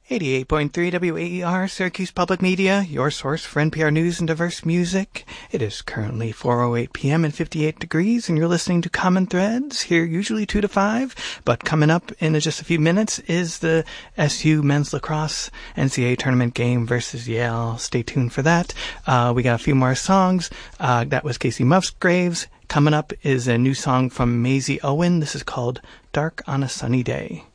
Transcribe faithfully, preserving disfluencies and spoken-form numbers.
eighty-eight point three W A E R, Syracuse Public Media, your source for N P R News and diverse music. It is currently four oh eight p.m. and fifty-eight degrees, and you're listening to Common Threads, here usually two to five. But coming up in just a few minutes is the S U men's lacrosse N C A A tournament game versus Yale. Stay tuned for that. Uh, we got a few more songs. Uh, that was Casey Musgraves. Coming up is a new song from Maisie Owen. This is called Dark on a Sunny Day.